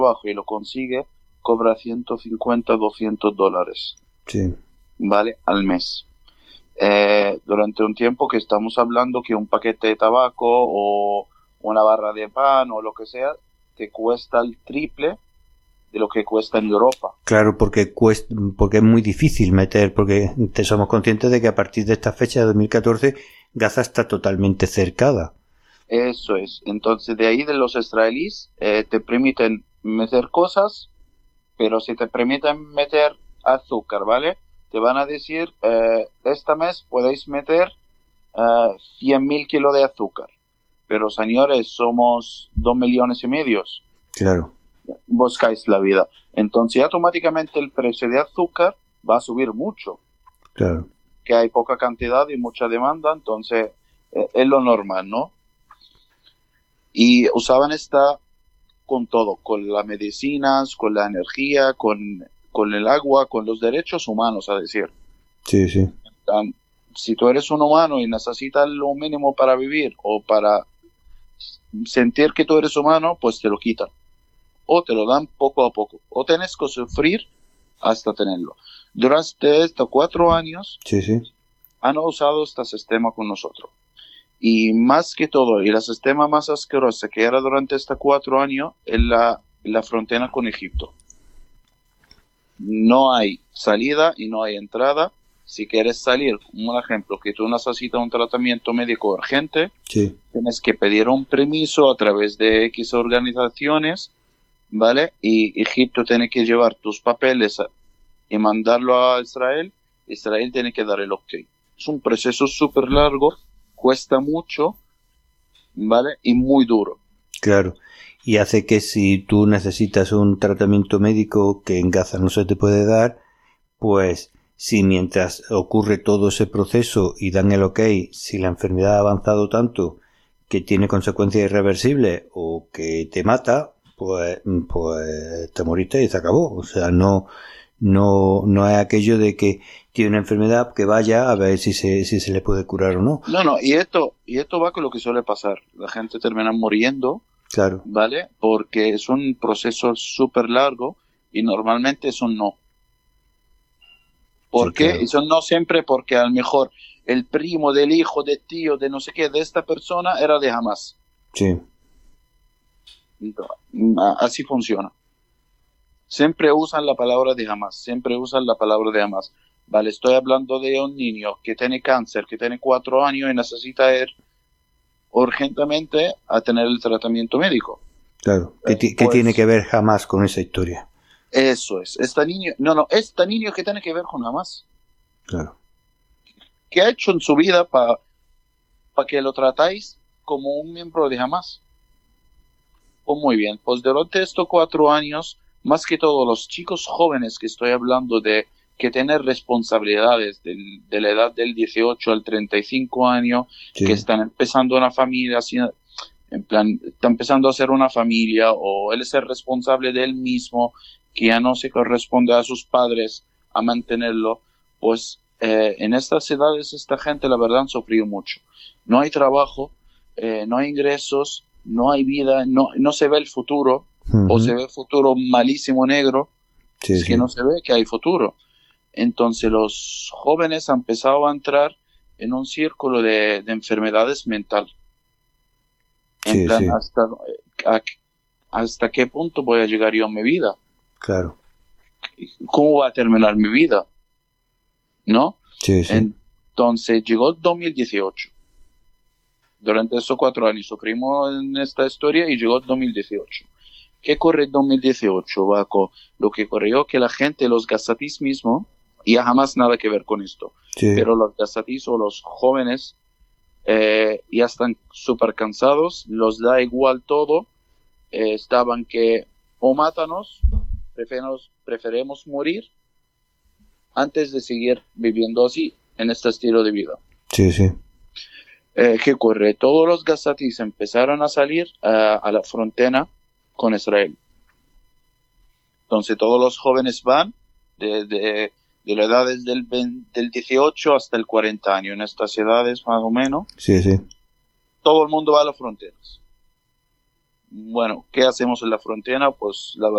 trabajo y lo consigue, cobra 150, $200, Sí. ¿vale? Al mes. Durante un tiempo que estamos hablando que un paquete de tabaco o una barra de pan o lo que sea, te cuesta el triple de lo que cuesta en Europa. Claro, porque es muy difícil meter, porque somos conscientes de que a partir de esta fecha de 2014 Gaza está totalmente cercada. Eso es. Entonces, de ahí de los israelíes te permiten meter cosas, pero si te permiten meter azúcar, ¿vale? Te van a decir, este mes podéis meter 100.000 kilos de azúcar. Pero señores, somos 2,5 millones. Claro. Buscáis la vida. Entonces, automáticamente el precio de azúcar va a subir mucho. Claro. Que hay poca cantidad y mucha demanda, entonces es lo normal, ¿no? Y usaban esta con todo, con las medicinas, con la energía, con el agua, con los derechos humanos, a decir. Sí, sí. Si tú eres un humano y necesitas lo mínimo para vivir o para sentir que tú eres humano, pues te lo quitan. O te lo dan poco a poco. O tienes que sufrir hasta tenerlo. Durante estos 4 años Sí, sí. han usado este sistema con nosotros. Y más que todo, y el sistema más asqueroso que era durante estos 4 años, es la frontera con Egipto. No hay salida y no hay entrada. Si quieres salir, como un ejemplo, que tú necesitas un tratamiento médico urgente, Sí. tienes que pedir un permiso a través de X organizaciones, ¿vale? Y Egipto tiene que llevar tus papeles y mandarlo a Israel. Israel tiene que dar el ok. Es un proceso súper largo, cuesta mucho, ¿vale? Y muy duro. Claro. Y hace que si tú necesitas un tratamiento médico que en Gaza no se te puede dar, pues si mientras ocurre todo ese proceso y dan el ok, si la enfermedad ha avanzado tanto que tiene consecuencias irreversibles o que te mata, pues te moriste y se acabó. O sea, no es aquello de que tiene una enfermedad que vaya a ver si se le puede curar o no. No, y esto va con lo que suele pasar. La gente termina muriendo, Claro. ¿vale? Porque es un proceso súper largo y normalmente es un no. ¿Por Sí, qué? claro. Eso no siempre porque a lo mejor el primo del hijo, del tío, de no sé qué, de esta persona era de Hamas. Sí. Así funciona. Siempre usan la palabra de Hamas, siempre usan la palabra de Hamas. Vale, estoy hablando de un niño que tiene cáncer, que tiene 4 años y necesita ir urgentemente a tener el tratamiento médico. Claro. ¿Qué tiene que ver jamás con esa historia? Eso es. Este niño que tiene que ver con Hamas. Claro. ¿Qué ha hecho en su vida para que lo tratáis como un miembro de Hamas? Pues muy bien, pues durante estos 4 años, más que todo los chicos jóvenes que estoy hablando de que tener responsabilidades de la edad del 18 al 35 años, Sí. que están empezando una familia, en plan, está empezando a hacer una familia, o él ser responsable de él mismo, que ya no se corresponde a sus padres a mantenerlo, pues en estas edades esta gente la verdad han sufrido mucho. No hay trabajo, no hay ingresos, no hay vida, no se ve el futuro, o se ve el futuro malísimo negro, Sí, es que no se ve que hay futuro. Entonces los jóvenes han empezado a entrar en un círculo de enfermedades mentales. En Sí, plan, sí. ¿hasta qué punto voy a llegar yo en mi vida? Claro. ¿Cómo va a terminar mi vida? ¿No? Sí, sí. Entonces llegó el 2018. Durante esos 4 años sufrimos en esta historia y llegó el 2018. ¿Qué ocurre en 2018, Baco? Lo que ocurrió que la gente, los gazatís mismos, y jamás nada que ver con esto, Sí. pero los gazatís o los jóvenes ya están súper cansados, los da igual todo, estaban que o mátanos, preferemos morir antes de seguir viviendo así, en este estilo de vida. Sí, sí. ¿Qué ocurre? Todos los gazatís empezaron a salir a la frontera con Israel. Entonces todos los jóvenes van de las edades del 18 hasta el 40 años, en estas edades más o menos. Sí, sí. Todo el mundo va a las fronteras. Bueno, ¿qué hacemos en la frontera? Pues la